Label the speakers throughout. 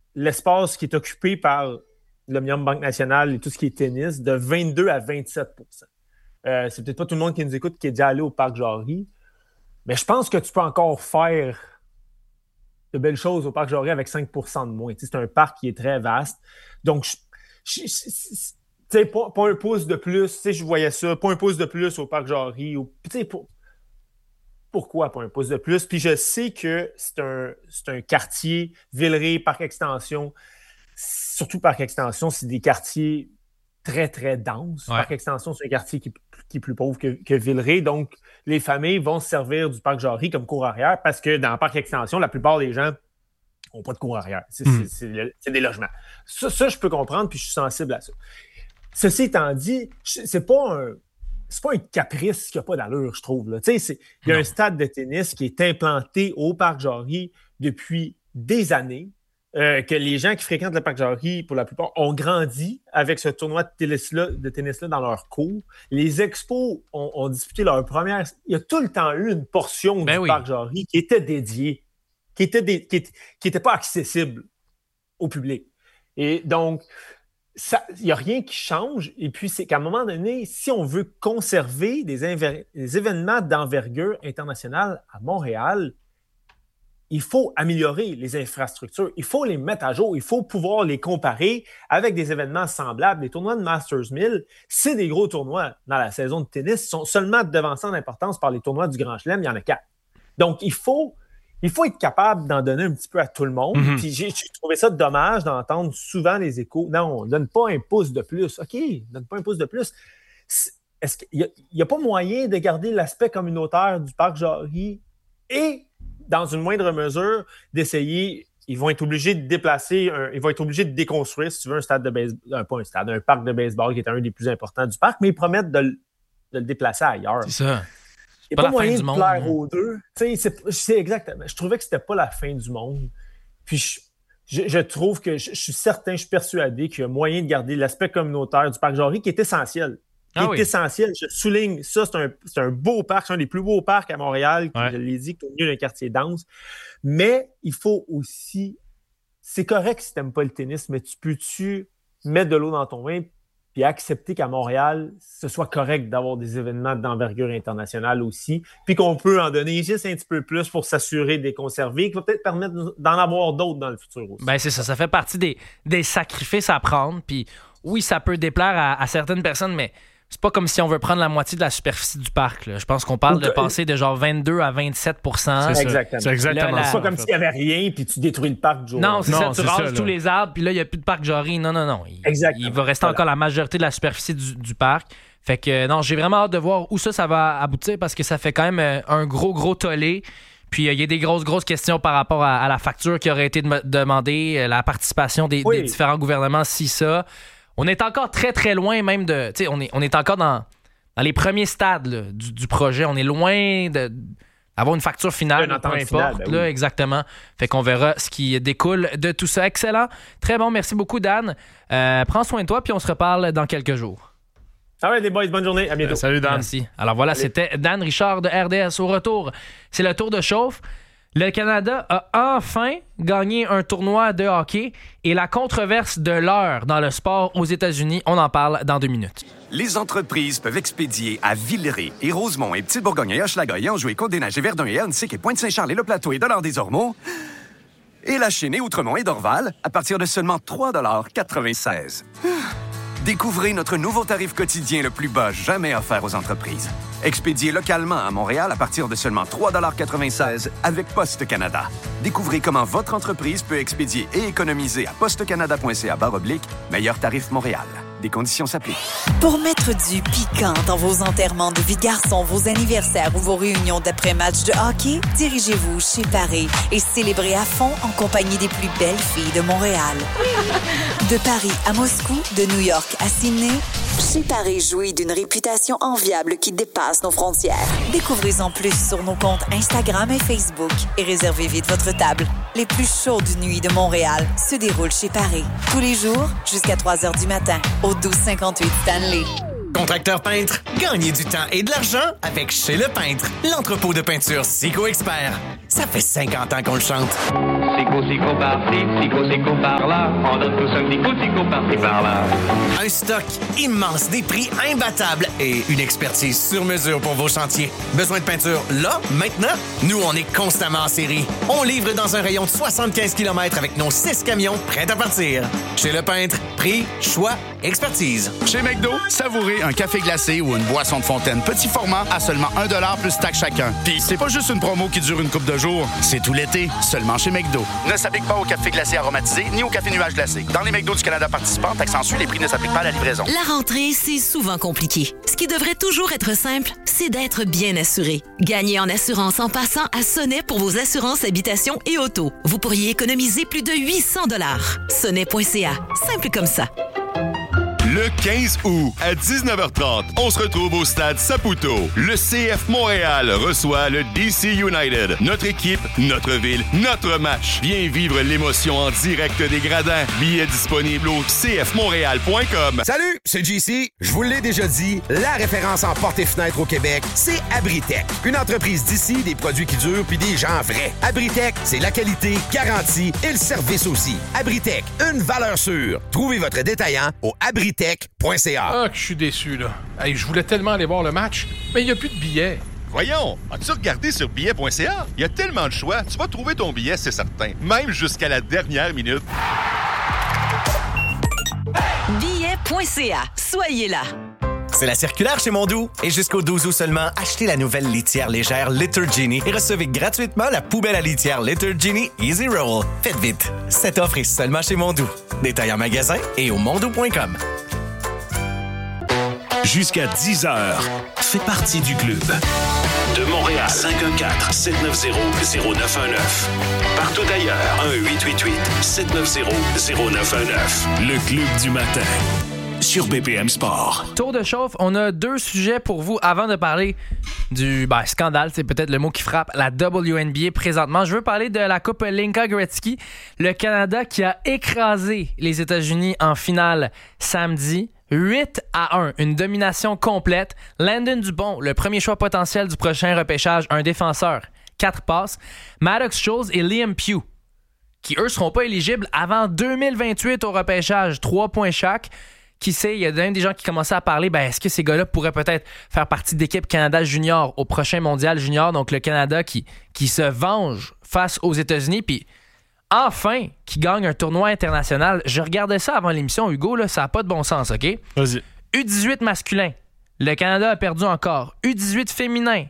Speaker 1: l'espace qui est occupé par l'Omnium Banque Nationale et tout ce qui est tennis de 22 à 27 %. C'est peut-être pas tout le monde qui nous écoute qui est déjà allé au Parc Jarry, mais je pense que tu peux encore faire de belles choses au Parc Jarry avec 5 % de moins. C'est un parc qui est très vaste. Donc, pas un pouce de plus. Je voyais ça, pas un pouce de plus au Parc Jarry. Pourquoi pas un pouce de plus? Puis je sais que c'est un quartier, Villeray, Parc Extension, surtout Parc Extension, c'est des quartiers très, très denses. Ouais. Parc Extension, c'est un quartier qui est plus pauvre que Villeray. Donc, les familles vont se servir du Parc Jarry comme cour arrière parce que dans le Parc Extension, la plupart des gens n'ont pas de cour arrière. C'est des logements. Ça, je peux comprendre, puis je suis sensible à ça. Ceci étant dit, c'est pas un caprice qui n'a pas d'allure, je trouve. Il y a un stade de tennis qui est implanté au Parc Jarry depuis des années, que les gens qui fréquentent le Parc Jarry, pour la plupart, ont grandi avec ce tournoi de tennis-là dans leur cours. Les expos ont disputé leur première... Il y a tout le temps eu une portion du Parc Jarry qui était dédiée, qui était pas accessible au public. Et donc... il n'y a rien qui change. Et puis, c'est qu'à un moment donné, si on veut conserver des événements d'envergure internationale à Montréal, il faut améliorer les infrastructures. Il faut les mettre à jour. Il faut pouvoir les comparer avec des événements semblables. Les tournois de Masters 1000, c'est des gros tournois dans la saison de tennis. Ils sont seulement devancés en importance par les tournois du Grand Chelem. Il y en a 4. Donc, il faut être capable d'en donner un petit peu à tout le monde. Mm-hmm. Puis j'ai trouvé ça dommage d'entendre souvent les échos. Non, on ne donne pas un pouce de plus. OK, donne pas un pouce de plus. Est-ce qu'il n'y a pas moyen de garder l'aspect communautaire du Parc Jarry et, dans une moindre mesure, d'essayer... Ils vont être obligés de déplacer... ils vont être obligés de déconstruire, si tu veux, un stade de baseball... pas un stade, un parc de baseball qui est un des plus importants du parc, mais ils promettent de le déplacer ailleurs.
Speaker 2: C'est ça.
Speaker 1: Il n'y a pas moyen de plaire aux deux. C'est exactement. Je trouvais que c'était pas la fin du monde. Puis je trouve que je suis certain, je suis persuadé qu'il y a moyen de garder l'aspect communautaire du Parc Jarry qui est essentiel. Essentiel. Je souligne ça, c'est un beau parc, c'est un des plus beaux parcs à Montréal, je l'ai dit, qui est au milieu d'un quartier dense. Mais il faut aussi... C'est correct si tu n'aimes pas le tennis, mais tu peux-tu mettre de l'eau dans ton vin puis accepter qu'à Montréal, ce soit correct d'avoir des événements d'envergure internationale aussi, puis qu'on peut en donner juste un petit peu plus pour s'assurer de les conserver, qui va peut-être permettre d'en avoir d'autres dans le futur aussi.
Speaker 2: Ben c'est ça, ça fait partie des sacrifices à prendre, puis oui, ça peut déplaire à certaines personnes, mais c'est pas comme si on veut prendre la moitié de la superficie du parc. Là. Je pense qu'on parle de passer de genre 22 à 27 %.
Speaker 1: C'est exactement.
Speaker 3: C'est exactement
Speaker 1: là, c'est pas comme s'il n'y avait rien puis tu détruis le parc du jour.
Speaker 2: Non, c'est ça. Tu rases tous les arbres puis là, il n'y a plus de parc Jarry. Non. Il va rester encore la majorité de la superficie du parc. Fait que non, j'ai vraiment hâte de voir où ça va aboutir parce que ça fait quand même un gros tollé. Puis il y a des grosses questions par rapport à la facture qui aurait été demandée, la participation des différents gouvernements, si ça... On est encore très, très loin même de... Tu sais, on est encore dans les premiers stades là, du projet. On est loin d'avoir une facture finale, peu importe. Finale, là, exactement. Fait qu'on verra ce qui découle de tout ça. Excellent. Très bon. Merci beaucoup, Dan. Prends soin de toi, puis on se reparle dans quelques jours.
Speaker 1: Ah ouais, les boys, bonne journée. À bientôt.
Speaker 3: Salut, Dan.
Speaker 2: Merci. Alors voilà, c'était Dan Richard de RDS. Au retour, c'est le tour de chauffe. Le Canada a enfin gagné un tournoi de hockey et la controverse de l'heure dans le sport aux États-Unis, on en parle dans 2 minutes.
Speaker 4: Les entreprises peuvent expédier à Villeray et Rosemont et Petite-Bourgogne et Hochelaga et Anjou et Côte-des-Neiges et Verdun et Ahuntsic et Pointe-Saint-Charles et Le Plateau et Dollard-des-Ormeaux et La Chênaie, Outremont et Dorval à partir de seulement 3,96 $. Découvrez notre nouveau tarif quotidien le plus bas jamais offert aux entreprises. Expédié localement à Montréal à partir de seulement 3,96 $ avec Poste Canada. Découvrez comment votre entreprise peut expédier et économiser à postecanada.ca/meilleur tarif Montréal. Des conditions s'appliquent.
Speaker 5: Pour mettre du piquant dans vos enterrements de vie de garçon, vos anniversaires ou vos réunions d'après-match de hockey, dirigez-vous chez Paris et célébrez à fond en compagnie des plus belles filles de Montréal. De Paris à Moscou, de New York à Sydney, chez Paris jouit d'une réputation enviable qui dépasse nos frontières. Découvrez-en plus sur nos comptes Instagram et Facebook et réservez vite votre table. Les plus chaudes nuits de Montréal se déroulent chez Paris. Tous les jours, jusqu'à 3 h du matin, au 1258 Stanley.
Speaker 6: Contracteur peintre, gagnez du temps et de l'argent avec Chez Le Peintre, l'entrepôt de peinture Sico Expert.
Speaker 3: Ça fait 50 ans qu'on le chante.
Speaker 6: Sico par-ci, sico par-là. On donne tous un petit coup de sico par-ci par-là.
Speaker 3: Un stock immense, des prix imbattables et une expertise sur mesure pour vos chantiers. Besoin de peinture là, maintenant? Nous, on est constamment en série. On livre dans un rayon de 75 km avec nos 6 camions prêts à partir. Chez Le Peintre, prix, choix, expertise.
Speaker 7: Chez McDo, savourez un café glacé ou une boisson de fontaine petit format à seulement 1$ plus taxe chacun. Puis c'est pas juste une promo qui dure une couple de jours, c'est tout l'été, seulement chez McDo. Ne s'applique pas au café glacé aromatisé ni au café nuage glacé. Dans les McDo du Canada participants, taxe en Suisse, les prix ne s'appliquent pas à la livraison.
Speaker 8: La rentrée, c'est souvent compliqué. Ce qui devrait toujours être simple, c'est d'être bien assuré. Gagnez en assurance en passant à Sonnet pour vos assurances habitation et auto. Vous pourriez économiser plus de 800 $. Sonnet.ca. Simple comme ça.
Speaker 9: Le 15 août, à 19h30, on se retrouve au stade Saputo. Le CF Montréal reçoit le DC United. Notre équipe, notre ville, notre match. Viens vivre l'émotion en direct des gradins. Billets disponibles au cfmontréal.com.
Speaker 10: Salut, c'est JC. Je vous l'ai déjà dit, la référence en portes et fenêtres au Québec, c'est Abritech. Une entreprise d'ici, des produits qui durent puis des gens vrais. Abritech, c'est la qualité garantie et le service aussi. Abritech, une valeur sûre. Trouvez votre détaillant au abritech.ca.
Speaker 11: Ah, que je suis déçu, là. Hey, je voulais tellement aller voir le match, mais il n'y a plus de billets.
Speaker 9: Voyons, as-tu regardé sur billet.ca? Il y a tellement de choix, tu vas trouver ton billet, c'est certain. Même jusqu'à la dernière minute.
Speaker 8: Billet.ca. Soyez là.
Speaker 3: C'est la circulaire chez Mondou. Et jusqu'au 12 août seulement, achetez la nouvelle litière légère Litter Genie et recevez gratuitement la poubelle à litière Litter Genie Easy Roll. Faites vite. Cette offre est seulement chez Mondou. Détail en magasin et au mondou.com.
Speaker 12: Jusqu'à 10h, fais partie du club. De Montréal, 514-790-0919. Partout ailleurs, 1-888-790-0919. Le club du matin. Sur BPM Sport.
Speaker 2: Tour de chauffe, on a 2 sujets pour vous avant de parler du scandale, c'est peut-être le mot qui frappe la WNBA présentement. Je veux parler de la Coupe Linka Gretzky, le Canada qui a écrasé les États-Unis en finale samedi. 8-1, une domination complète. Landon Dubon, le premier choix potentiel du prochain repêchage, un défenseur, 4 passes. Maddox Scholes et Liam Pugh, qui eux seront pas éligibles avant 2028 au repêchage, 3 points chaque. Qui sait, il y a même des gens qui commençaient à parler, est-ce que ces gars-là pourraient peut-être faire partie d'équipe Canada Junior au prochain mondial junior, donc le Canada qui se venge face aux États-Unis, puis enfin, qui gagne un tournoi international. Je regardais ça avant l'émission, Hugo, là, ça n'a pas de bon sens, OK?
Speaker 1: Vas-y.
Speaker 2: U18 masculin, le Canada a perdu encore. U18 féminin,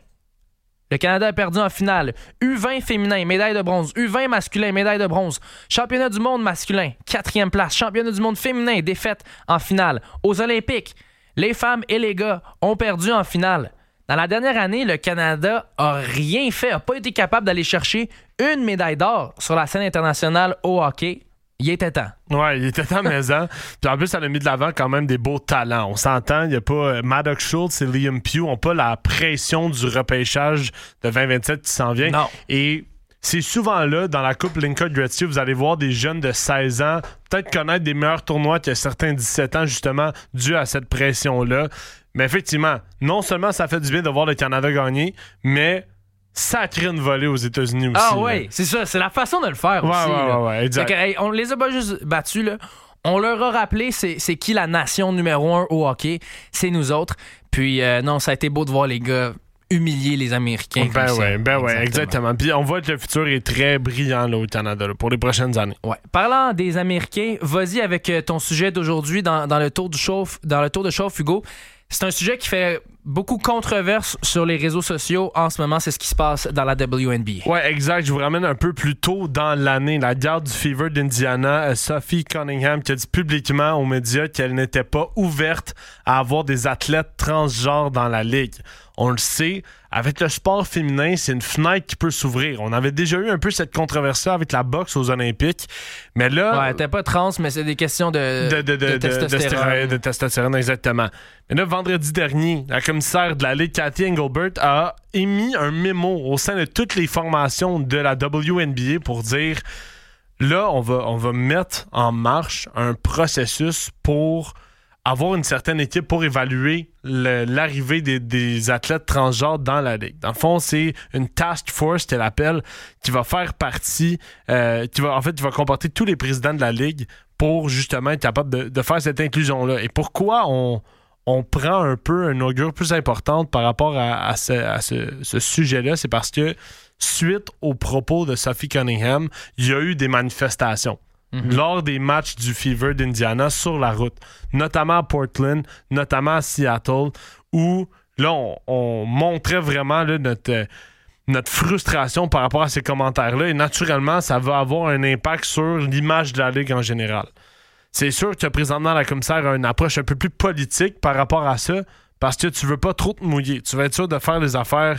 Speaker 2: le Canada a perdu en finale. U20 féminin, médaille de bronze. U20 masculin, médaille de bronze. Championnat du monde masculin, 4e place. Championnat du monde féminin, défaite en finale. Aux Olympiques, les femmes et les gars ont perdu en finale. Dans la dernière année, le Canada a rien fait, n'a pas été capable d'aller chercher une médaille d'or sur la scène internationale au hockey. Il était temps.
Speaker 1: Ouais, il était temps maison. Puis en plus, ça a mis de l'avant quand même des beaux talents. On s'entend, il n'y a pas Maddox Schultz et Liam Pugh n'ont pas la pression du repêchage de 2027 qui s'en vient.
Speaker 2: Non.
Speaker 1: Et c'est souvent là, dans la Coupe Linka Gretzky, vous allez voir des jeunes de 16 ans peut-être connaître des meilleurs tournois que certains 17 ans, justement, dû à cette pression-là. Mais effectivement, non seulement ça fait du bien de voir le Canada gagner, mais ça crée une volée aux États-Unis aussi.
Speaker 2: Ah oui, c'est ça. C'est la façon de le faire aussi.
Speaker 1: Ouais, exact.
Speaker 2: On les a pas juste battus, là. On leur a rappelé c'est qui la nation numéro 1 au hockey. C'est nous autres. Puis non, ça a été beau de voir les gars humilier les Américains.
Speaker 1: Ouais, exactement. Puis on voit que le futur est très brillant là, au Canada là, pour les prochaines années.
Speaker 2: Ouais. Parlant des Américains, vas-y avec ton sujet d'aujourd'hui dans le tour de chauffe, Hugo. C'est un sujet qui fait beaucoup controverse sur les réseaux sociaux en ce moment. C'est ce qui se passe dans la WNBA.
Speaker 1: Ouais, exact. Je vous ramène un peu plus tôt dans l'année. La garde du Fever d'Indiana, Sophie Cunningham, qui a dit publiquement aux médias qu'elle n'était pas ouverte à avoir des athlètes transgenres dans la ligue. On le sait, avec le sport féminin, c'est une fenêtre qui peut s'ouvrir. On avait déjà eu un peu cette controverse-là avec la boxe aux Olympiques. Mais là...
Speaker 2: Ouais, t'es pas trans, mais c'est des questions de testostérone.
Speaker 1: De testostérone, exactement. Mais là, vendredi dernier, la commissaire de la Ligue, Cathy Engelbert, a émis un mémo au sein de toutes les formations de la WNBA pour dire, là, on va mettre en marche un processus pour
Speaker 13: avoir une certaine équipe pour évaluer l'arrivée des athlètes transgenres dans la Ligue. Dans le fond, c'est une task force, qu'elle appelle, qui va faire partie, qui va comporter tous les présidents de la Ligue pour justement être capable de faire cette inclusion-là. Et pourquoi on prend un peu une augure plus importante par rapport à ce sujet-là, c'est parce que suite aux propos de Sophie Cunningham, il y a eu des manifestations. Lors des matchs du Fever d'Indiana sur la route, notamment à Portland, notamment à Seattle, où là, on montrait vraiment là, notre frustration par rapport à ces commentaires-là, et naturellement, ça va avoir un impact sur l'image de la Ligue en général. C'est sûr que présentement, la commissaire a une approche un peu plus politique par rapport à ça, parce que tu veux pas trop te mouiller. Tu veux être sûr de faire les affaires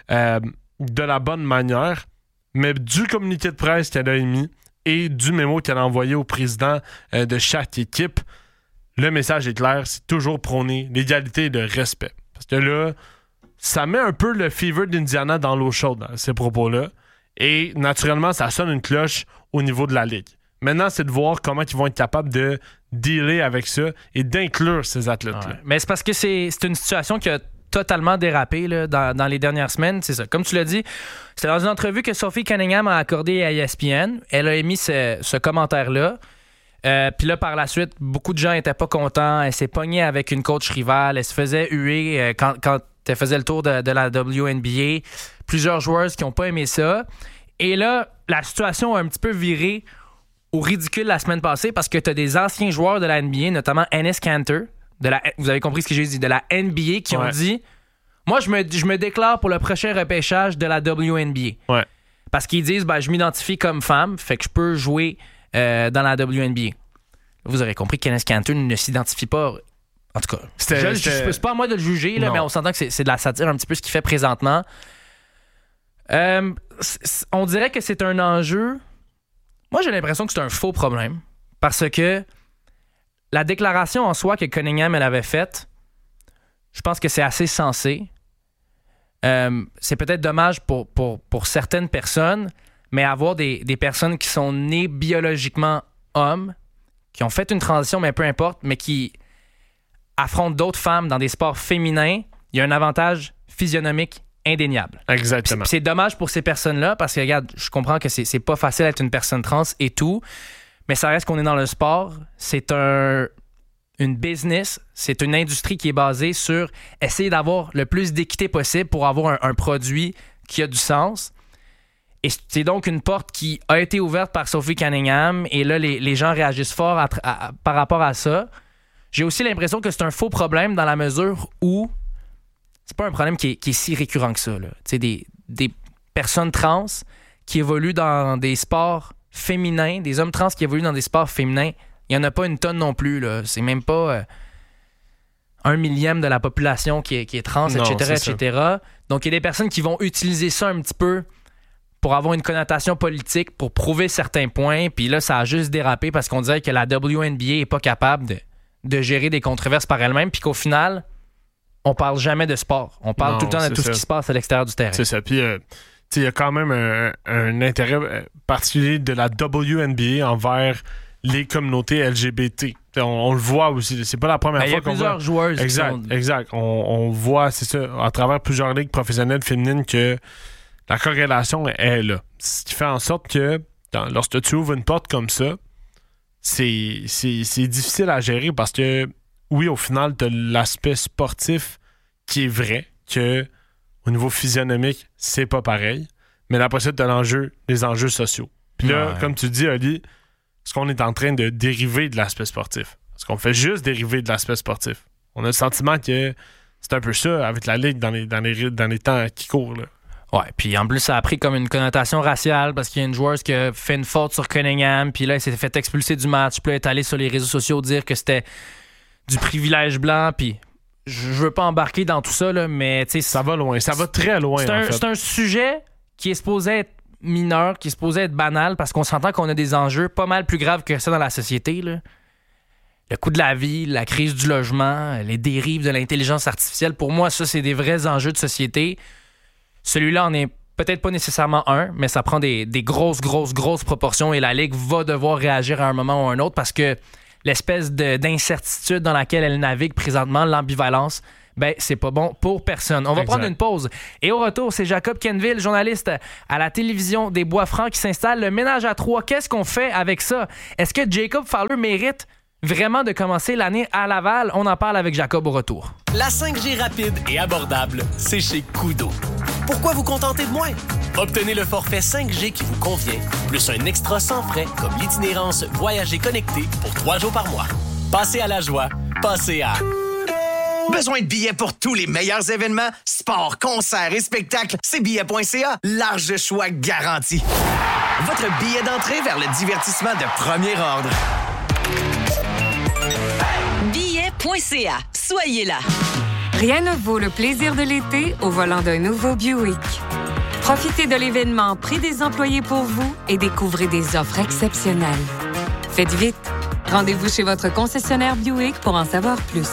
Speaker 13: de la bonne manière, mais du communiqué de presse qu'elle a émis, et du mémo qu'elle a envoyé au président de chaque équipe, le message est clair, c'est toujours prôner l'égalité et le respect. Parce que là, ça met un peu le Fever d'Indiana dans l'eau chaude, ces propos-là. Et naturellement, ça sonne une cloche au niveau de la Ligue. Maintenant, c'est de voir comment ils vont être capables de dealer avec ça et d'inclure ces athlètes-là.
Speaker 2: Ouais. Mais c'est parce que c'est une situation qui a totalement dérapé là, dans les dernières semaines. C'est ça. Comme tu l'as dit, c'était dans une entrevue que Sophie Cunningham a accordée à ESPN. Elle a émis ce commentaire-là. Puis là, par la suite, beaucoup de gens n'étaient pas contents. Elle s'est pognée avec une coach rivale. Elle se faisait huer quand elle faisait le tour de la WNBA. Plusieurs joueurs qui n'ont pas aimé ça. Et là, la situation a un petit peu viré au ridicule la semaine passée parce que tu as des anciens joueurs de la NBA, notamment Enes Kanter, vous avez compris ce que j'ai dit, de la NBA, qui ont dit « Moi, je me déclare pour le prochain repêchage de la WNBA. » Parce qu'ils disent « Je m'identifie comme femme, fait que je peux jouer dans la WNBA. » Vous aurez compris qu'Enes Kanter ne s'identifie pas. En tout cas, c'est pas à moi de le juger, là, mais on s'entend que c'est de la satire un petit peu ce qu'il fait présentement. On dirait que c'est un enjeu. Moi, j'ai l'impression que c'est un faux problème parce que la déclaration en soi que Cunningham elle avait faite, je pense que c'est assez sensé. C'est peut-être dommage pour certaines personnes, mais avoir des personnes qui sont nées biologiquement hommes, qui ont fait une transition, mais peu importe, mais qui affrontent d'autres femmes dans des sports féminins, il y a un avantage physionomique indéniable.
Speaker 13: Exactement.
Speaker 2: Puis c'est dommage pour ces personnes-là parce que, regarde, je comprends que c'est pas facile d'être une personne trans et tout, mais ça reste qu'on est dans le sport. C'est une business, c'est une industrie qui est basée sur essayer d'avoir le plus d'équité possible pour avoir un produit qui a du sens. Et c'est donc une porte qui a été ouverte par Sophie Cunningham et là, les gens réagissent fort par rapport à ça. J'ai aussi l'impression que c'est un faux problème dans la mesure où c'est pas un problème qui est si récurrent que ça. Tu sais, des personnes trans qui évoluent dans des sports féminins, des hommes trans qui évoluent dans des sports féminins, il n'y en a pas une tonne non plus. Là. C'est même pas 1/1000 de la population qui est trans, non, etc., etc. Donc, il y a des personnes qui vont utiliser ça un petit peu pour avoir une connotation politique, pour prouver certains points. Puis là, ça a juste dérapé parce qu'on dirait que la WNBA n'est pas capable de gérer des controverses par elle-même, puis qu'au final, on parle jamais de sport. On parle tout le temps de tout ce qui se passe à l'extérieur du terrain.
Speaker 13: C'est ça. Puis, il y a quand même un intérêt particulier de la WNBA envers les communautés LGBT. On le voit aussi. C'est pas la première fois qu'on voit.
Speaker 2: Il y a plusieurs joueuses.
Speaker 13: Exact. On voit, c'est ça, à travers plusieurs ligues professionnelles féminines que la corrélation est là. Ce qui fait en sorte que lorsque tu ouvres une porte comme ça, c'est difficile à gérer parce que, oui, au final, tu as l'aspect sportif qui est vrai, que au niveau physionomique, c'est pas pareil. Mais après ça, tu as les enjeux sociaux. Puis là, comme tu dis, Oli, est-ce qu'on est en train de dériver de l'aspect sportif? Est-ce qu'on fait juste dériver de l'aspect sportif? On a le sentiment que c'est un peu ça avec la Ligue dans les temps qui courent, là.
Speaker 2: Ouais, puis en plus, ça a pris comme une connotation raciale parce qu'il y a une joueuse qui a fait une faute sur Cunningham, puis là, elle s'est fait expulser du match, puis là, elle est allée sur les réseaux sociaux dire que c'était du privilège blanc, puis je veux pas embarquer dans tout ça, là, mais tu sais...
Speaker 13: Ça va loin, ça va très loin, en fait.
Speaker 2: C'est un sujet qui est supposé être mineur, qui est supposé être banal, parce qu'on s'entend qu'on a des enjeux pas mal plus graves que ça dans la société, là. Le coût de la vie, la crise du logement, les dérives de l'intelligence artificielle, pour moi, ça, c'est des vrais enjeux de société. Celui-là en est peut-être pas nécessairement un, mais ça prend des grosses proportions et la Ligue va devoir réagir à un moment ou à un autre parce que l'espèce d'incertitude dans laquelle elle navigue présentement, l'ambivalence, ben c'est pas bon pour personne. On va prendre une pause. Et au retour, c'est Jacob Kenville, journaliste à la télévision des Bois-Francs, qui s'installe. Le ménage à 3, qu'est-ce qu'on fait avec ça? Est-ce que Jacob Fowler mérite vraiment de commencer l'année à Laval? On en parle avec Jacob au retour.
Speaker 3: La 5G rapide et abordable, c'est chez Koodo. Pourquoi vous contenter de moins? Obtenez le forfait 5G qui vous convient, plus un extra sans frais comme l'itinérance Voyager connecté pour 3 jours par mois. Passez à la joie, passez à...
Speaker 14: Besoin de billets pour tous les meilleurs événements? Sports, concerts et spectacles, c'est billets.ca. Large choix garanti. Votre billet d'entrée vers le divertissement de premier ordre.
Speaker 8: Billets.ca. Soyez là.
Speaker 15: Rien ne vaut le plaisir de l'été au volant d'un nouveau Buick. Profitez de l'événement Prix des employés pour vous et découvrez des offres exceptionnelles. Faites vite. Rendez-vous chez votre concessionnaire Buick pour en savoir plus.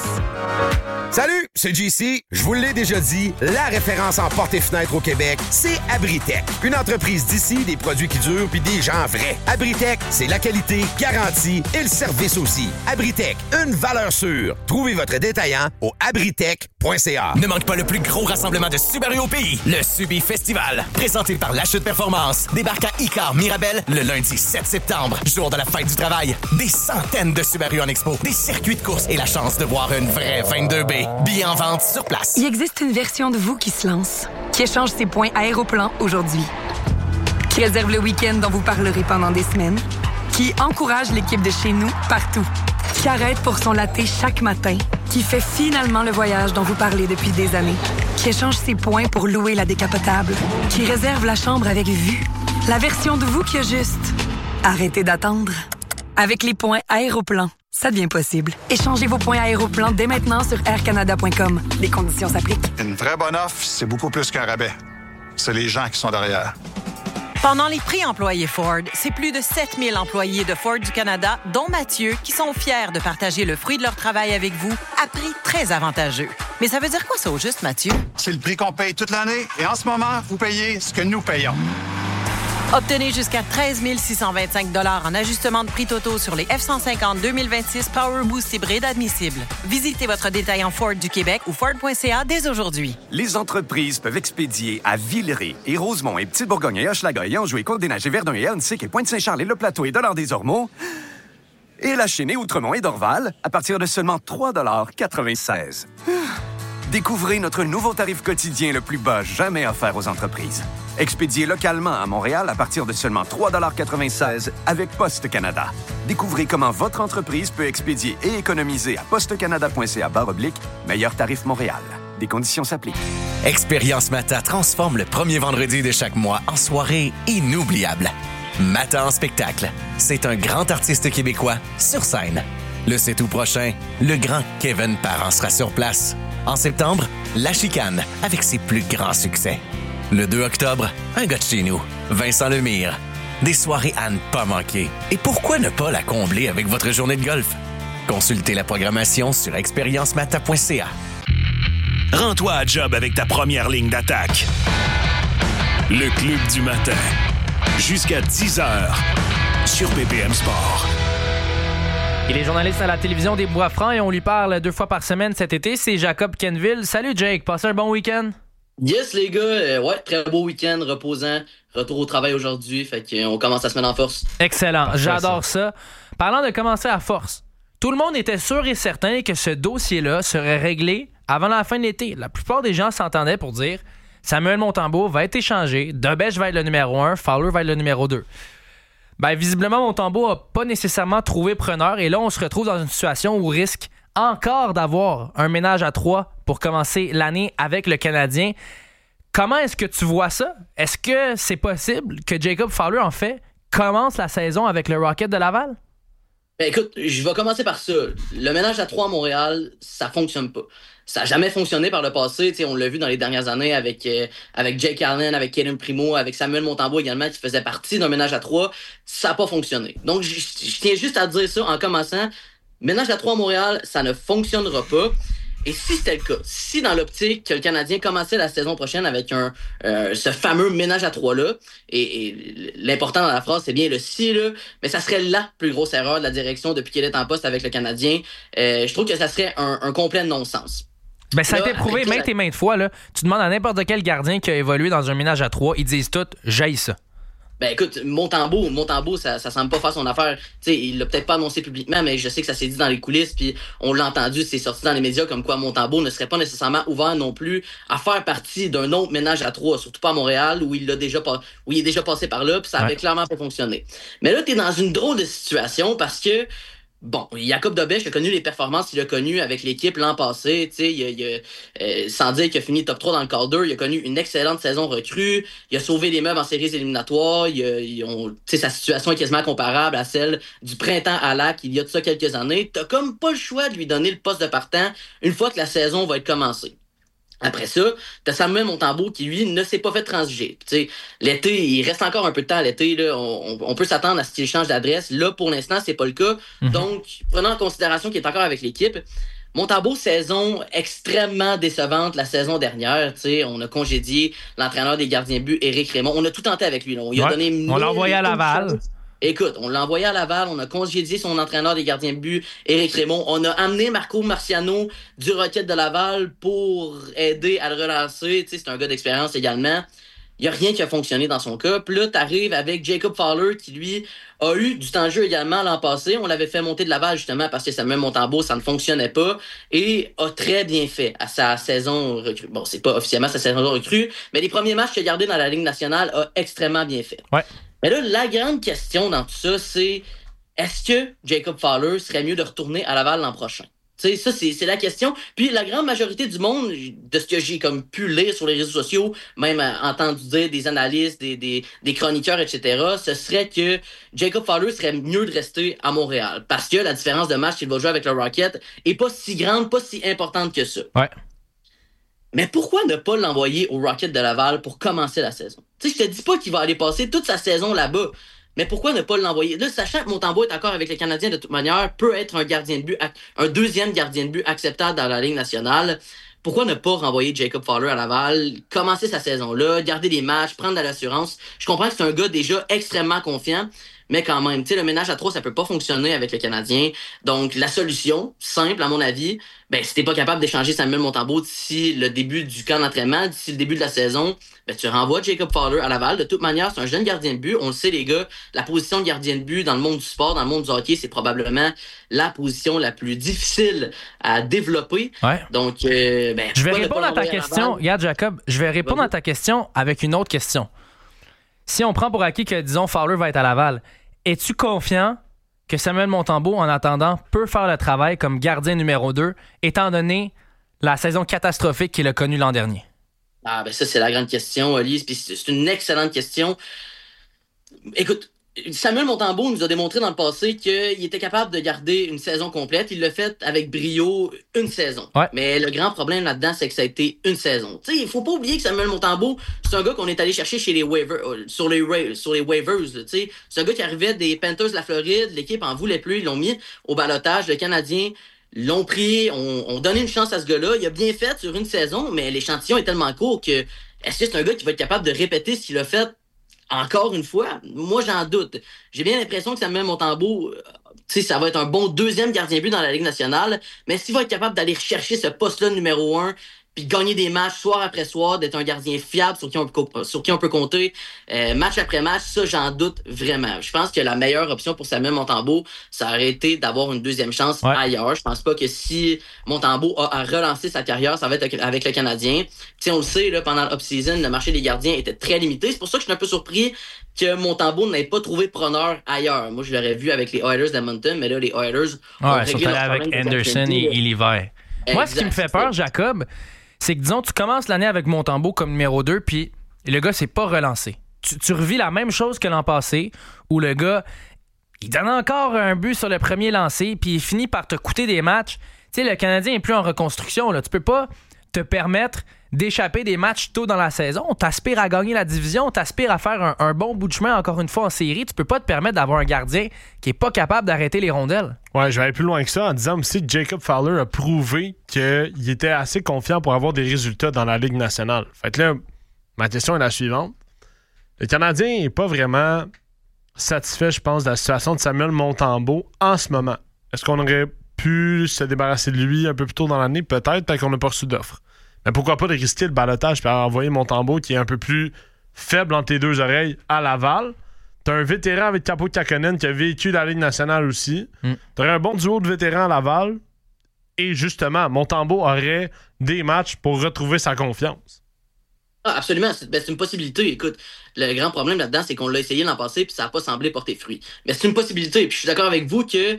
Speaker 10: Salut, c'est JC. Je vous l'ai déjà dit, la référence en portes et fenêtres au Québec, c'est Abritech. Une entreprise d'ici, des produits qui durent puis des gens vrais. Abritech, c'est la qualité garantie et le service aussi. Abritech, une valeur sûre. Trouvez votre détaillant au abritech.ca.
Speaker 3: Ne manque pas le plus gros rassemblement de Subaru au pays, le Subi Festival. Présenté par La Chute Performance. Débarque à Icar Mirabel le lundi 7 septembre, jour de la fête du travail. Des centaines de Subaru en expo, des circuits de course et la chance de voir une vraie 22B. Billets en vente sur place.
Speaker 16: Il existe une version de vous qui se lance, qui échange ses points Aéroplan aujourd'hui, qui réserve le week-end dont vous parlerez pendant des semaines, qui encourage l'équipe de chez nous partout, qui arrête pour son latte chaque matin, qui fait finalement le voyage dont vous parlez depuis des années, qui échange ses points pour louer la décapotable, qui réserve la chambre avec vue. La version de vous qui a juste arrêtez d'attendre. Avec les points Aéroplan, ça devient possible. Échangez vos points Aéroplan dès maintenant sur aircanada.com. Les conditions s'appliquent.
Speaker 17: Une vraie bonne offre, c'est beaucoup plus qu'un rabais. C'est les gens qui sont derrière.
Speaker 18: Pendant les prix employés Ford, c'est plus de 7000 employés de Ford du Canada, dont Mathieu, qui sont fiers de partager le fruit de leur travail avec vous à prix très avantageux. Mais ça veut dire quoi ça au juste, Mathieu?
Speaker 17: C'est le prix qu'on paye toute l'année et en ce moment, vous payez ce que nous payons.
Speaker 18: Obtenez jusqu'à 13 625 $ en ajustement de prix totaux sur les F-150 2026 Power Boost hybride admissibles. Visitez votre détaillant Ford du Québec ou Ford.ca dès aujourd'hui.
Speaker 4: Les entreprises peuvent expédier à Villeray et Rosemont et Petite-Bourgogne et Hochelaga et Anjou et Côte-des-Neiges et Verdun et Ahuntsic et Pointe-Saint-Charles et Le Plateau et Dollard-des-Ormeaux et la Chênaie, Outremont et Dorval à partir de seulement 3,96 $. Découvrez notre nouveau tarif quotidien le plus bas jamais offert aux entreprises. Expédié localement à Montréal à partir de seulement 3,96 $ avec Poste Canada. Découvrez comment votre entreprise peut expédier et économiser à postecanada.ca/meilleur tarif Montréal. Des conditions s'appliquent.
Speaker 3: Expérience Mata transforme le premier vendredi de chaque mois en soirée inoubliable. Mata en spectacle. C'est un grand artiste québécois sur scène. Le 7 août prochain, le grand Kevin Parent sera sur place. En septembre, La Chicane, avec ses plus grands succès. Le 2 octobre, un gars de chez nous, Vincent Lemire. Des soirées à ne pas manquer. Et pourquoi ne pas la combler avec votre journée de golf? Consultez la programmation sur expériencemata.ca.
Speaker 12: Rends-toi à job avec ta première ligne d'attaque. Le Club du matin. Jusqu'à 10h sur BPM Sport.
Speaker 2: Il est journaliste à la télévision des Bois-Francs et on lui parle 2 fois par semaine cet été. C'est Jacob Kenville. Salut Jake, passez un bon week-end?
Speaker 19: Yes les gars, ouais, très beau week-end, reposant. Retour au travail aujourd'hui, fait qu'on commence la semaine en force.
Speaker 2: Excellent, j'adore ça. Parlant de commencer à force, tout le monde était sûr et certain que ce dossier-là serait réglé avant la fin de l'été. La plupart des gens s'entendaient pour dire Samuel Montembeault va être échangé, Debèche va être le numéro 1, Fowler va être le numéro 2. Ben, visiblement, Montembeault n'a pas nécessairement trouvé preneur et là, on se retrouve dans une situation où on risque encore d'avoir un ménage à 3 pour commencer l'année avec le Canadien. Comment est-ce que tu vois ça? Est-ce que c'est possible que Jacob Fowler, en fait, commence la saison avec le Rocket de Laval?
Speaker 19: Ben écoute, je vais commencer par ça. Le ménage à 3 à Montréal, ça fonctionne pas. Ça n'a jamais fonctionné par le passé. T'sais, on l'a vu dans les dernières années avec Jake Allen, avec Kaden Primo, avec Samuel Montembeault également, qui faisait partie d'un ménage à 3. Ça n'a pas fonctionné. Donc, je tiens juste à dire ça en commençant. Ménage à 3 à Montréal, ça ne fonctionnera pas. Et si c'était le cas, si dans l'optique que le Canadien commençait la saison prochaine avec ce fameux ménage à 3-là, et l'important dans la phrase, c'est bien le si, là, mais ça serait la plus grosse erreur de la direction depuis qu'elle est en poste avec le Canadien. Je trouve que ça serait un complet non-sens.
Speaker 2: Ben, ça a été prouvé maintes et maintes fois. Là. Tu demandes à n'importe quel gardien qui a évolué dans un ménage à 3, ils disent tous « j'haïs ça ».
Speaker 19: Ben écoute, Montembeault, ça semble pas faire son affaire. Tu sais, il l'a peut-être pas annoncé publiquement, mais je sais que ça s'est dit dans les coulisses, puis on l'a entendu, c'est sorti dans les médias comme quoi Montembeault ne serait pas nécessairement ouvert non plus à faire partie d'un autre ménage à 3, surtout pas à Montréal, où il est déjà passé par là, puis ça avait clairement pas fonctionné. Mais là, t'es dans une drôle de situation parce que bon, Jacob Dobèche a connu les performances qu'il a connues avec l'équipe l'an passé. Sans dire qu'il a fini top 3 dans le Calder, il a connu une excellente saison recrue. Il a sauvé des meubles en séries éliminatoires. Sa situation est quasiment comparable à celle du printemps à Lac il y a de ça quelques années. T'as comme pas le choix de lui donner le poste de partant une fois que la saison va être commencée. Après ça, t'as Samuel Montembeault qui, lui, ne s'est pas fait transiger. T'sais, l'été, il reste encore un peu de temps à l'été. Là, on peut s'attendre à ce qu'il change d'adresse. Là, pour l'instant, c'est pas le cas. Donc, prenant en considération qu'il est encore avec l'équipe, Montembeault, saison extrêmement décevante la saison dernière. T'sais, on a congédié l'entraîneur des gardiens de but, Éric Raymond. On a tout tenté avec lui. Là. On
Speaker 2: l'a envoyé à Laval.
Speaker 19: Écoute, on l'a envoyé à Laval, on a congédié son entraîneur des gardiens de but, Éric Raymond. On a amené Marco Marciano du Rocket de Laval pour aider à le relancer. Tu sais, c'est un gars d'expérience également. Il n'y a rien qui a fonctionné dans son cas. Puis là, t'arrives avec Jacob Fowler qui, lui, a eu du temps de jeu également l'an passé. On l'avait fait monter de Laval justement parce que Samuel Montembeault, ça ne fonctionnait pas. Et a très bien fait à sa saison recrue. Bon, c'est pas officiellement sa saison recrue, mais les premiers matchs qu'il a gardés dans la Ligue nationale a extrêmement bien fait.
Speaker 2: Ouais.
Speaker 19: Mais là, la grande question dans tout ça, c'est est-ce que Jacob Fowler serait mieux de retourner à Laval l'an prochain? Tu sais, ça, c'est la question. Puis la grande majorité du monde, de ce que j'ai comme pu lire sur les réseaux sociaux, même entendu dire des analystes, des chroniqueurs, etc., ce serait que Jacob Fowler serait mieux de rester à Montréal. Parce que la différence de match qu'il va jouer avec le Rocket est pas si grande, pas si importante que ça.
Speaker 2: Ouais.
Speaker 19: Mais pourquoi ne pas l'envoyer au Rocket de Laval pour commencer la saison? Tu sais, je te dis pas qu'il va aller passer toute sa saison là-bas, mais pourquoi ne pas l'envoyer? Là, sachant que Montembeault est encore avec les Canadiens de toute manière, peut être un gardien de but, un deuxième gardien de but acceptable dans la Ligue nationale. Pourquoi ne pas renvoyer Jacob Fowler à Laval, commencer sa saison-là, garder des matchs, prendre de l'assurance? Je comprends que c'est un gars déjà extrêmement confiant, mais quand même, tu sais, le ménage à 3, ça peut pas fonctionner avec le Canadien. Donc, la solution, simple à mon avis, ben, si t'es pas capable d'échanger Samuel Montembeault d'ici le début du camp d'entraînement, d'ici le début de la saison, ben, tu renvoies Jacob Fowler à Laval. De toute manière, c'est un jeune gardien de but. On le sait, les gars, la position de gardien de but dans le monde du sport, dans le monde du hockey, c'est probablement la position la plus difficile à développer.
Speaker 2: Ouais.
Speaker 19: Donc,
Speaker 2: je vais répondre à ta question. Regarde, Jacob, je vais répondre à ta question avec une autre question. Si on prend pour acquis que, disons, Fowler va être à Laval, es-tu confiant que Samuel Montembeault, en attendant, peut faire le travail comme gardien numéro 2, étant donné la saison catastrophique qu'il a connue l'an dernier?
Speaker 19: Ah, ben ça, c'est la grande question, Lise, puis c'est une excellente question. Écoute, Samuel Montembeault nous a démontré dans le passé qu'il était capable de garder une saison complète. Il l'a fait avec brio une saison.
Speaker 2: Ouais.
Speaker 19: Mais le grand problème là-dedans, c'est que ça a été une saison. Tu sais, il faut pas oublier que Samuel Montembeault, c'est un gars qu'on est allé chercher chez les waivers, sur les waivers. Tu sais, c'est un gars qui arrivait des Panthers de la Floride. L'équipe en voulait plus. Ils l'ont mis au ballottage. Le Canadien l'ont pris. On donnait une chance à ce gars-là. Il a bien fait sur une saison, mais l'échantillon est tellement court que est-ce que c'est un gars qui va être capable de répéter ce qu'il a fait encore une fois? Moi, j'en doute. J'ai bien l'impression que Samuel Montembeault, ça va être un bon deuxième gardien de but dans la Ligue nationale, mais s'il va être capable d'aller rechercher ce poste-là numéro 1, puis de gagner des matchs soir après soir, d'être un gardien fiable sur qui on peut compter match après match, ça, j'en doute vraiment. Je pense que la meilleure option pour Samuel Montembeault, ça aurait été d'avoir une deuxième chance ailleurs. Je pense pas que si Montembeault a à relancer sa carrière, ça va être avec le Canadien. T'sais, on le sait, là, pendant l'off-season, le marché des gardiens était très limité. C'est pour ça que je suis un peu surpris que Montembeault n'ait pas trouvé preneur ailleurs. Moi, je l'aurais vu avec les Oilers d'Edmonton, mais là, les Oilers ont réglé leur problème
Speaker 2: avec Anderson et l'hiver. Moi, ce qui me fait peur, Jacob, c'est que, disons, tu commences l'année avec Montembeault comme numéro 2, puis le gars s'est pas relancé. Tu revis la même chose que l'an passé, où le gars, il donne encore un but sur le premier lancé, puis il finit par te coûter des matchs. Tu sais, le Canadien est plus en reconstruction, là. Tu peux pas te permettre d'échapper des matchs tôt dans la saison. T'aspires à gagner la division, t'aspires à faire un bon bout de chemin encore une fois en série. Tu peux pas te permettre d'avoir un gardien qui est pas capable d'arrêter les rondelles.
Speaker 13: Ouais, je vais aller plus loin que ça en disant aussi que Jacob Fowler a prouvé qu'il était assez confiant pour avoir des résultats dans la Ligue nationale. Fait que là, ma question est la suivante. Le Canadien n'est pas vraiment satisfait, je pense, de la situation de Samuel Montembeault en ce moment. Est-ce qu'on aurait pu se débarrasser de lui un peu plus tôt dans l'année? Peut-être, tant qu'on n'a pas reçu d'offre. Mais pourquoi pas de risquer le balotage et envoyer Montembeault qui est un peu plus faible entre les deux oreilles à Laval? T'as un vétéran avec Kaapo Kähkönen qui a vécu la Ligue nationale aussi. T'aurais un bon duo de vétérans à Laval. Et justement, Montembeault aurait des matchs pour retrouver sa confiance.
Speaker 19: Ah, absolument, c'est une possibilité. Écoute, le grand problème là-dedans, c'est qu'on l'a essayé l'an passé puis ça n'a pas semblé porter fruit. Mais c'est une possibilité. Puis je suis d'accord avec vous que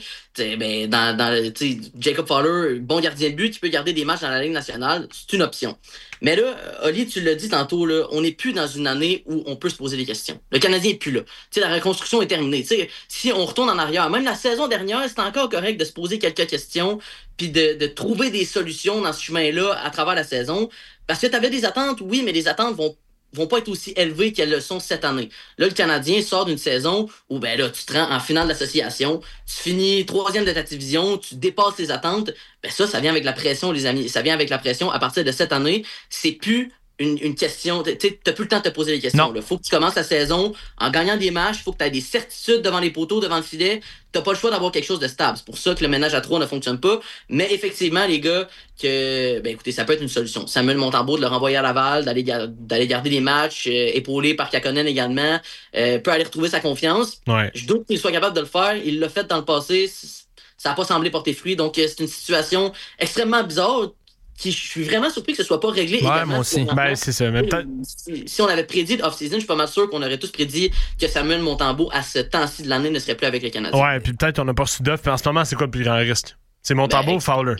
Speaker 19: Jacob Fowler, bon gardien de but qui peut garder des matchs dans la Ligue nationale, c'est une option. Mais là, Oli, tu l'as dit tantôt, là, on n'est plus dans une année où on peut se poser des questions. Le Canadien n'est plus là. T'sais, la reconstruction est terminée. T'sais, si on retourne en arrière, même la saison dernière, c'était encore correct de se poser quelques questions puis de trouver des solutions dans ce chemin-là à travers la saison. Parce que tu avais des attentes, oui, mais les attentes vont pas être aussi élevées qu'elles le sont cette année. Là, le Canadien sort d'une saison où ben là, tu te rends en finale d'association, tu finis 3e de ta division, tu dépasses les attentes. Ben ça vient avec la pression, les amis. Ça vient avec la pression. À partir de cette année, c'est plus une question. Tu n'as plus le temps de te poser les questions. Il faut que tu commences la saison en gagnant des matchs. Il faut que tu aies des certitudes devant les poteaux, devant le filet. Tu n'as pas le choix d'avoir quelque chose de stable. C'est pour ça que le ménage à 3 ne fonctionne pas. Mais effectivement, les gars, écoutez, ça peut être une solution. Samuel Montembeault, de le renvoyer à Laval, d'aller garder les matchs, épaulé par Kähkönen également, peut aller retrouver sa confiance.
Speaker 13: Ouais.
Speaker 19: Je doute qu'il soit capable de le faire. Il l'a fait dans le passé. Ça n'a pas semblé porter fruit. Donc, c'est une situation extrêmement bizarre. Je suis vraiment surpris que ce soit pas réglé également.
Speaker 2: Moi aussi.
Speaker 13: C'est ça. Mais
Speaker 19: si on avait prédit l'off-season, je suis pas mal sûr qu'on aurait tous prédit que Samuel Montembeault, à ce temps-ci de l'année, ne serait plus avec le Canadien.
Speaker 13: Ouais, puis peut-être qu'on n'a pas reçu d'offre. Mais en ce moment, c'est quoi le plus grand risque? C'est Montembeault ou Fowler?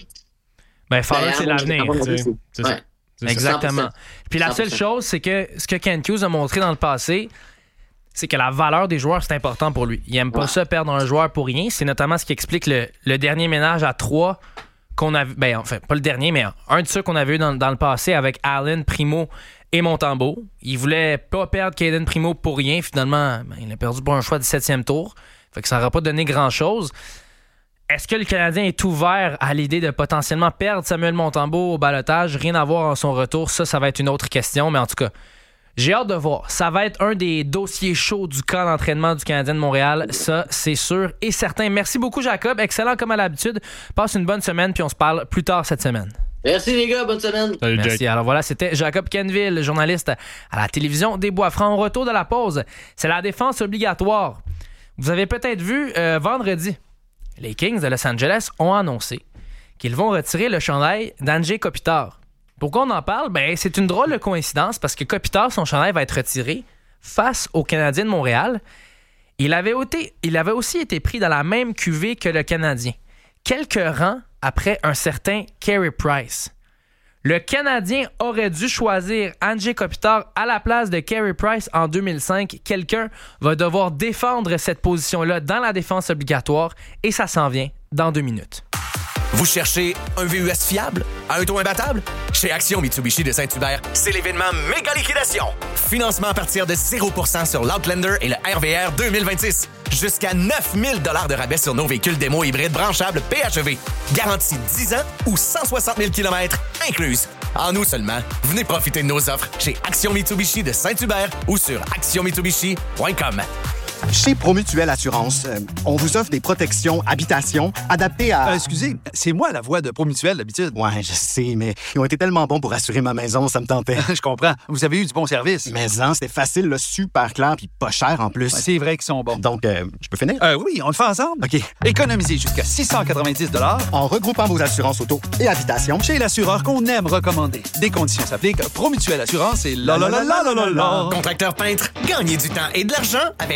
Speaker 2: Fowler, c'est l'avenir.
Speaker 13: C'est ça.
Speaker 2: Exactement.
Speaker 19: 100%.
Speaker 2: Puis la seule chose, c'est que ce que Kent Hughes a montré dans le passé, c'est que la valeur des joueurs, c'est important pour lui. Il aime pas ça, perdre un joueur pour rien. C'est notamment ce qui explique le dernier ménage à 3 qu'on a vu, pas le dernier, mais un de ceux qu'on avait eu dans le passé avec Allen, Primo et Montembeault. Il voulait pas perdre Caden Primo pour rien. Finalement, il a perdu pour un choix du 7e tour. Fait que ça n'aura pas donné grand-chose. Est-ce que le Canadien est ouvert à l'idée de potentiellement perdre Samuel Montembeault au balotage? Rien à voir en son retour. Ça va être une autre question. Mais en tout cas, j'ai hâte de voir. Ça va être un des dossiers chauds du camp d'entraînement du Canadien de Montréal. Ça, c'est sûr et certain. Merci beaucoup, Jacob. Excellent comme à l'habitude. Passe une bonne semaine, puis on se parle plus tard cette semaine.
Speaker 19: Merci, les gars. Bonne semaine.
Speaker 13: Salut,
Speaker 2: Merci.
Speaker 13: Jack.
Speaker 2: Alors voilà, c'était Jacob Quenneville, journaliste à la télévision des Bois-Francs. Au retour de la pause, c'est la défense obligatoire. Vous avez peut-être vu vendredi, les Kings de Los Angeles ont annoncé qu'ils vont retirer le chandail d'Andrzej Kopitar. Pourquoi on en parle? C'est une drôle de coïncidence parce que Kopitar, son chandail va être retiré face au Canadien de Montréal. Il avait aussi été pris dans la même cuvée que le Canadien, quelques rangs après un certain Carey Price. Le Canadien aurait dû choisir Andrzej Kopitar à la place de Carey Price en 2005. Quelqu'un va devoir défendre cette position-là dans la défense obligatoire et ça s'en vient dans 2 minutes.
Speaker 3: Vous cherchez un VUS fiable? Un taux imbattable? Chez Action Mitsubishi de Saint-Hubert, c'est l'événement méga liquidation. Financement à partir de 0% sur l'Outlander et le RVR 2026. Jusqu'à 9 000 $ de rabais sur nos véhicules démo hybrides branchables PHEV. Garantie 10 ans ou 160 000 km incluse. En août seulement, venez profiter de nos offres chez Action Mitsubishi de Saint-Hubert ou sur actionmitsubishi.com.
Speaker 20: Chez Promutuelle Assurance, on vous offre des protections habitation adaptées à...
Speaker 21: Excusez, c'est moi la voix de Promutuelle d'habitude.
Speaker 20: Ouais, je sais, mais ils ont été tellement bons pour assurer ma maison, ça me tentait.
Speaker 21: Je comprends. Vous avez eu du bon service.
Speaker 20: Mais c'était facile, là, super clair, puis pas cher en plus.
Speaker 21: Ouais, c'est vrai qu'ils sont bons.
Speaker 20: Donc, je peux finir?
Speaker 21: Oui, on le fait ensemble.
Speaker 20: OK.
Speaker 21: Économisez jusqu'à 690 $
Speaker 20: en regroupant vos assurances auto et habitation
Speaker 21: chez l'assureur qu'on aime recommander. Des conditions s'appliquent. Promutuelle Assurance et la.
Speaker 3: Contracteur peintre, gagnez du temps et de l'argent avec Chez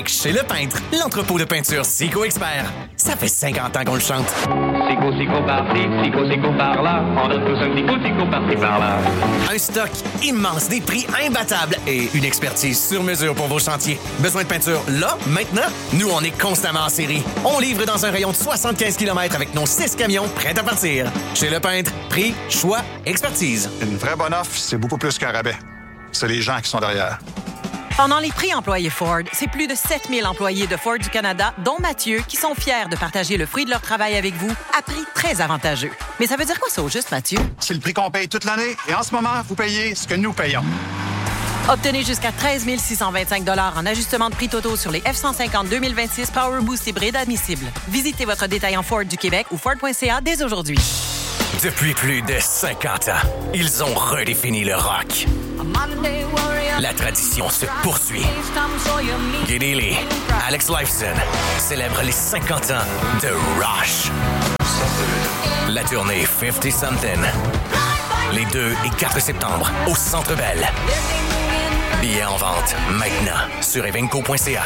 Speaker 3: Peintre, l'entrepôt de peinture Sico Expert. Ça fait 50 ans qu'on le chante.
Speaker 6: Sico par-ci, Sico par-là. On donne tous un petit coup, Sico par-ci, par-là.
Speaker 3: Un stock immense, des prix imbattables et une expertise sur mesure pour vos chantiers. Besoin de peinture là, maintenant? Nous, on est constamment en série. On livre dans un rayon de 75 km avec nos 6 camions prêts à partir. Chez Le Peintre, prix, choix, expertise.
Speaker 17: Une vraie bonne offre, c'est beaucoup plus qu'un rabais. C'est les gens qui sont derrière.
Speaker 18: Pendant les prix employés Ford, c'est plus de 7000 employés de Ford du Canada, dont Mathieu, qui sont fiers de partager le fruit de leur travail avec vous à prix très avantageux. Mais ça veut dire quoi ça au juste, Mathieu?
Speaker 21: C'est le prix qu'on paye toute l'année et en ce moment, vous payez ce que nous payons.
Speaker 18: Obtenez jusqu'à 13 625 $ en ajustement de prix totaux sur les F-150 2026 Power Boost hybride admissibles. Visitez votre détaillant Ford du Québec ou Ford.ca dès aujourd'hui.
Speaker 3: Depuis plus de 50 ans, ils ont redéfini le rock. La tradition se poursuit. Geddy Lee, Alex Lifeson célèbrent les 50 ans de Rush. La tournée 50 Something. Les 2 et 4 septembre au Centre Bell. Billets en vente maintenant sur evenco.ca.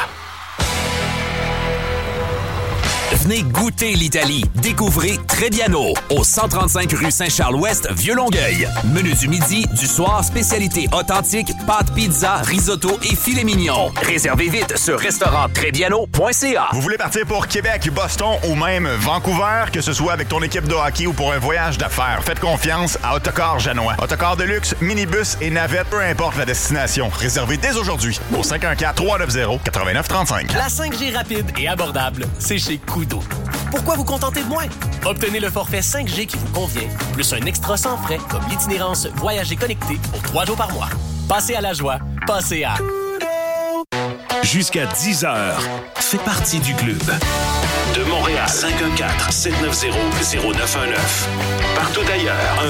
Speaker 5: Venez goûter l'Italie. Découvrez Trebbiano au 135 rue Saint-Charles-Ouest, Vieux-Longueuil. Menu du midi, du soir, spécialité authentique, pâtes, pizza, risotto et filet mignon. Réservez vite sur restauranttrebbiano.ca.
Speaker 22: Vous voulez partir pour Québec, Boston ou même Vancouver, que ce soit avec ton équipe de hockey ou pour un voyage d'affaires, faites confiance à Autocar Janois. Autocar de luxe, minibus et navette, peu importe la destination. Réservez dès aujourd'hui au 514-390-8935.
Speaker 3: La 5G rapide et abordable, c'est chez Koodo. Pourquoi vous contenter de moins? Obtenez le forfait 5G qui vous convient, plus un extra sans frais comme l'itinérance Voyager connecté pour 3 jours par mois. Passez à la joie, passez à...
Speaker 12: Jusqu'à 10h, fais partie du club. De Montréal, 514-790-0919. Partout ailleurs,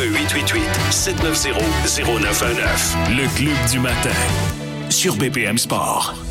Speaker 12: 1-888-790-0919. Le club du matin, sur BPM Sport.